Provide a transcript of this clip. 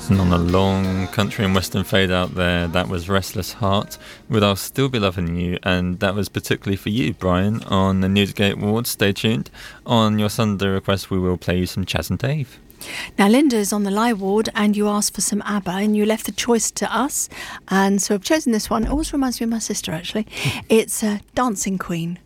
And on a long country and western fade out there, that was Restless Heart with I'll Still Be Loving You, and that was particularly for you, Brian, on the Newsgate Awards. Stay tuned. On your Sunday request, we will play you some Chas and Dave. Now, Linda's on the live ward and you asked for some ABBA and you left the choice to us. And so I've chosen this one. It always reminds me of my sister, actually. It's Dancing Queen.